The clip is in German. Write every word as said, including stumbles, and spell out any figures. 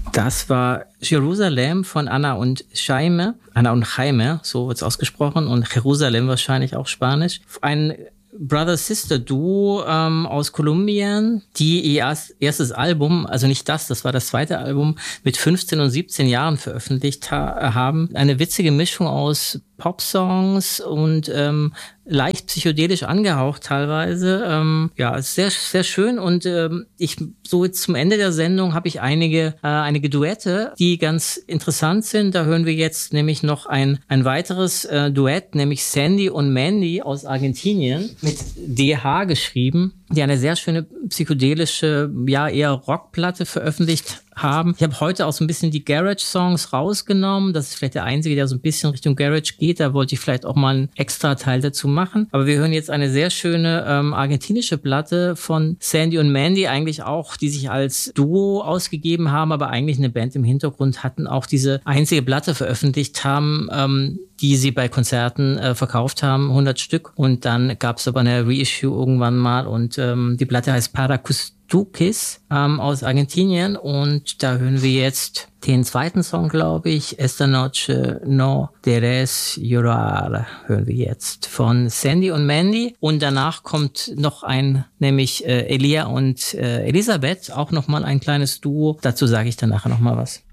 Das war Jerusalem von Anna und Jaime. Anna und Jaime, so wird's ausgesprochen. Und Jerusalem wahrscheinlich auch Spanisch. Ein Brother-Sister-Duo ähm, aus Kolumbien, die ihr erst, erstes Album, also nicht das, das war das zweite Album, mit fünfzehn und siebzehn Jahren veröffentlicht ha- haben. Eine witzige Mischung aus Pop-Songs und ähm, leicht psychedelisch angehaucht teilweise. Ähm, ja, sehr, sehr schön. Und ähm, ich so jetzt zum Ende der Sendung habe ich einige äh, einige Duette, die ganz interessant sind. Da hören wir jetzt nämlich noch ein ein weiteres äh, Duett, nämlich Sandy und Mandy aus Argentinien mit D H geschrieben, die eine sehr schöne psychedelische, ja eher Rockplatte veröffentlicht haben. Ich habe heute auch so ein bisschen die Garage-Songs rausgenommen. Das ist vielleicht der einzige, der so ein bisschen Richtung Garage geht. Da wollte ich vielleicht auch mal einen extra Teil dazu machen. Aber wir hören jetzt eine sehr schöne ähm, argentinische Platte von Sandy und Mandy, eigentlich auch, die sich als Duo ausgegeben haben, aber eigentlich eine Band im Hintergrund hatten, auch diese einzige Platte veröffentlicht haben, ähm, die sie bei Konzerten äh, verkauft haben, hundert Stück. Und dann gab es aber eine Reissue irgendwann mal und ähm, die Platte heißt Paracustukis ähm, aus Argentinien und da hören wir jetzt den zweiten Song, glaube ich, Esta Noche No Quieres Llorar, hören wir jetzt von Sandy und Mandy und danach kommt noch ein, nämlich äh, Elia und äh, Elisabeth, auch nochmal ein kleines Duo. Dazu sage ich dann nachher nochmal was.